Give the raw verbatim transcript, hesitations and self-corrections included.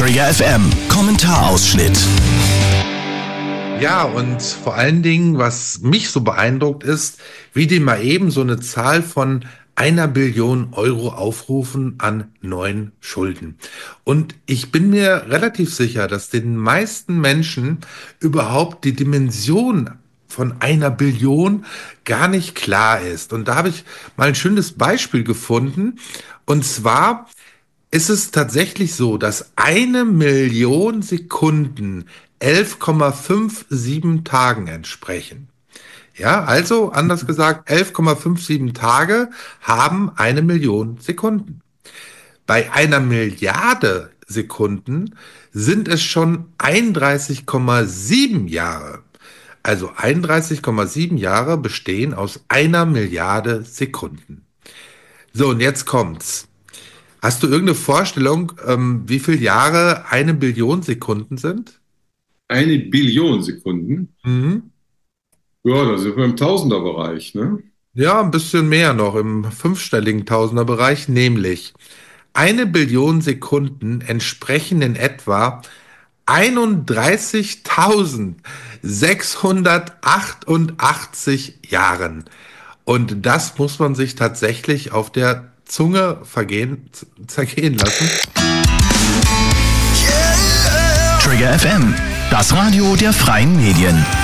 Trigger F M, Kommentarausschnitt. Ja, und vor allen Dingen, was mich so beeindruckt ist, wie die mal eben so eine Zahl von einer Billion Euro aufrufen an neuen Schulden. Und ich bin mir relativ sicher, dass den meisten Menschen überhaupt die Dimension von einer Billion gar nicht klar ist. Und da habe ich mal ein schönes Beispiel gefunden. Und zwar ist es tatsächlich so, dass eine Million Sekunden elf Komma siebenundfünfzig Tagen entsprechen. Ja, also anders gesagt, elf Komma siebenundfünfzig Tage haben eine Million Sekunden. Bei einer Milliarde Sekunden sind es schon einunddreißig Komma sieben Jahre. Also einunddreißig Komma sieben Jahre bestehen aus einer Milliarde Sekunden. So, und jetzt kommt's. Hast du irgendeine Vorstellung, ähm, wie viele Jahre eine Billion Sekunden sind? Eine Billion Sekunden? Mhm. Ja, da sind wir im Tausenderbereich, ne? Ja, ein bisschen mehr noch im fünfstelligen Tausenderbereich, nämlich eine Billion Sekunden entsprechen in etwa einunddreißigtausendsechshundertachtundachtzig Jahren. Und das muss man sich tatsächlich auf der Zunge vergehen, zergehen lassen. Trigger F M, das Radio der freien Medien.